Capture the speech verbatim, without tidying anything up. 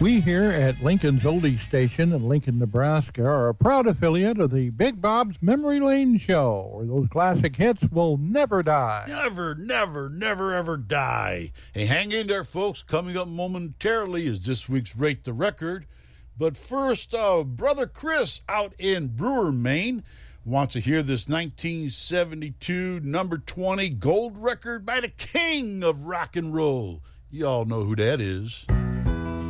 We here at Lincoln's Oldie Station in Lincoln, Nebraska are a proud affiliate of the Big Bob's Memory Lane Show, where those classic hits will never die. Never, never, never, ever die. Hey, hang in there, folks. Coming up momentarily is this week's Rate the Record. But first, uh, Brother Chris out in Brewer, Maine, wants to hear this nineteen seventy-two number twenty gold record by the king of rock and roll. You all know who that is.